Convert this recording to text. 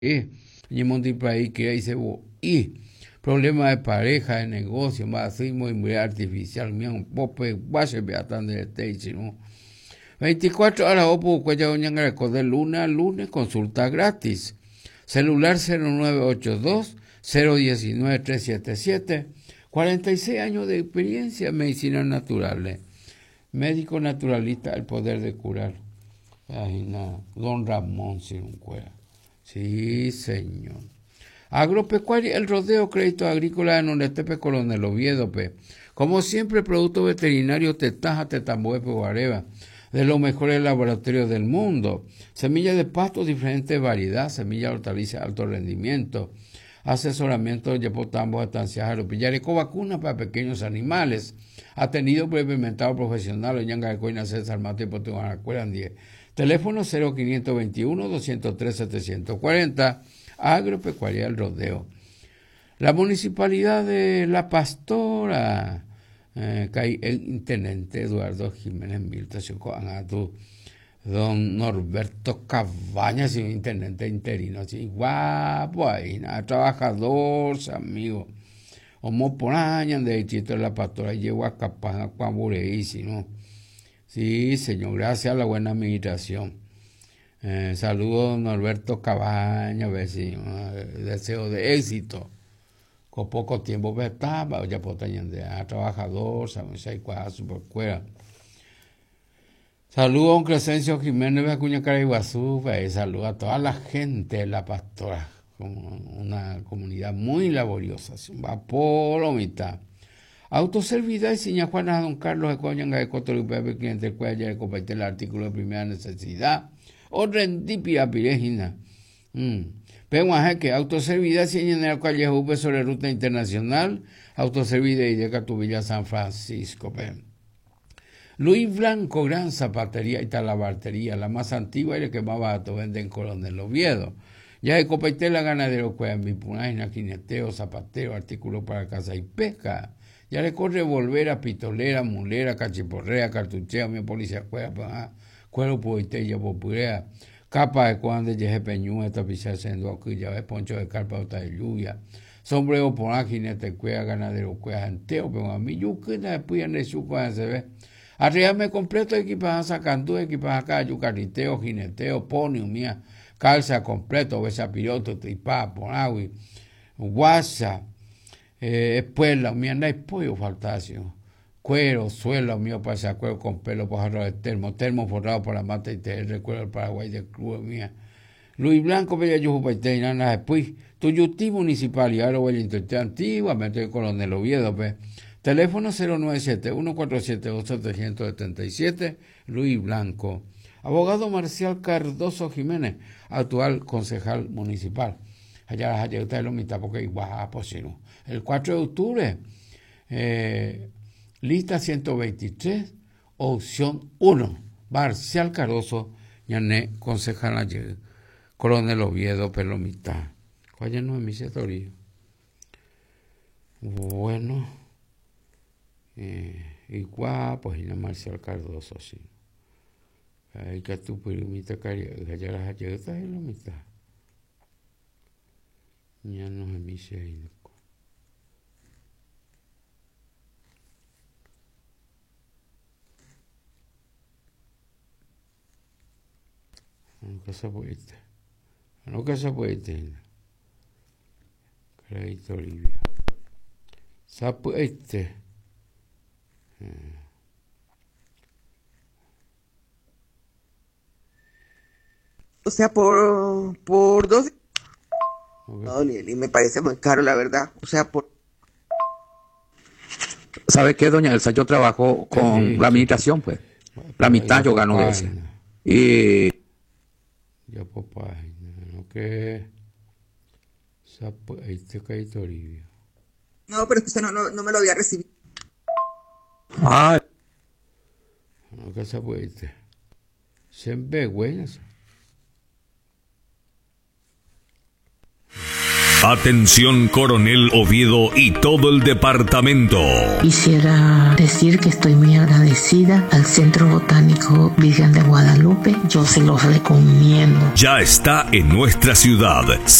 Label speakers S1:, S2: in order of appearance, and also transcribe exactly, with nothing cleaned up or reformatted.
S1: y y multiplicar que dice y problema de pareja, de negocio, más así muy artificial, mi un poco guache beatan de stage, ¿no? veinticuatro horas o poco ya doña de lunes a lunes consulta gratis. Celular cero nueve ocho dos cero uno nueve tres siete siete. cuarenta y seis años de experiencia en medicinas naturales. Médico naturalista, el poder de curar. Ay, no. Don Ramón Ciruncuera. Sí, señor. Agropecuaria, el rodeo, crédito agrícola en Onetepe, Coronel Oviedo, pe. Como siempre, producto veterinario Tetaja, Tetambuepe, Guareva, de los mejores laboratorios del mundo. Semillas de pasto, diferente variedad, semillas de hortalizas, alto rendimiento, asesoramiento de potambo, estancias, aropillareco, vacunas para pequeños animales. Atendido por experimentado profesional, Oñanga de Coina, César Mate y Potuanacueran diez. Teléfono cero quinientos veintiuno, doscientos tres, setecientos cuarenta. Agropecuaria El Rodeo. La municipalidad de La Pastora, eh, el intendente Eduardo Jiménez Milta, don Norberto Cabañas, intendente interino, así guapo ahí, nada, trabajador, amigo. Como por años de distrito de La Pastora, llevo a Capán, a Cuambureí, ¿no? Sí, señor, gracias a la buena administración. Eh, saludos, Norberto Cabaña, vecino, eh, deseo de éxito. Con poco tiempo que estaba, ya por de trabajador, super cuera. Saludos a un Crescencio Jiménez de Acuña Caraiguazú, saludos a toda la gente de La Pastora, una comunidad muy laboriosa, va por la mitad. Autoservidad y seña Juana Don Carlos de Coñanga de Coto y Pepe, cliente del cual ya le compartí el artículo de primera necesidad. O rendipia pirejina. Mm. Pero que autoservidad si en el calle V sobre ruta internacional, autoservidad y de Catubilla San Francisco. Pen. Luis Blanco, gran zapatería y talabartería, la más antigua y la que más barato vende en Coronel Oviedo. Ya de Copaitela, ganadero, cuean, bipunaina, jineteo, zapatero, artículos para caza y pesca. Ya le corre volvera, pitolera, mulera, cachiporrea, cartuchea, mi policía cueva, cuero poitella, popurea, capa de cuande, yeje peñú, esta pizza sendo aquí, ya ves, poncho de carpa, otra de lluvia, sombrero por aquí, jinete cueva, ganadero cueva, enteo, pero a mí, yo que no después en el suco, se ve. Arriba me completo equipaje sacando, equipaje acá, yo carriteo, jineteo, ponio, mía, calza completo, besa piloto, tripá, ponagui, guasa, Eh, espuela, mi anda y pollo faltacio, cuero, suelo mío para ese cuero con pelo pájaro de termo, termo forrado por la mata y te recuerdo el Paraguay de club mía. Luis Blanco, bella yo jupaité y nada después, tu yuti municipal y ahora voy a intentar antiguamente Coronel Oviedo, pe. Teléfono cero nueve siete, uno cuatro siete, dos siete siete siete, Luis Blanco. Abogado Marcial Cardoso Jiménez, actual concejal municipal. Allá, allá ustedes lo mitad porque igual, pues si no. El cuatro de octubre, eh, lista ciento veintitrés, opción uno, Marcial Cardoso, Yané, concejal ayer, Coronel Oviedo, Pelomita. ¿Cuál no es mi setoría? Bueno, eh, igual, pues ya Marcial Cardoso, sí. Hay que tu Pelomita, allá las ayer, ustedes lo mitad. Ya no es mi setoría. Nunca se puede. Nunca se puede. Crédito Olivia. Se puede.
S2: O sea, por, por dos. Okay. No, Nelly, me parece muy caro, la verdad. O sea, por.
S3: ¿Sabe qué, doña Elsa? Yo trabajo con sí, la administración, pues. La mitad yo gano de ese. Y.
S1: Ya por página, ¿no? Que. Ahí te crédito Olivia.
S2: No, pero es que usted no, no, no me lo había recibido.
S3: Ah.
S1: No, que se puede. Siempre güey.
S4: Atención Coronel Oviedo y todo el departamento.
S5: Quisiera decir que estoy muy agradecida al Centro Botánico Virgen de Guadalupe. Yo se los recomiendo.
S4: Ya está en nuestra ciudad.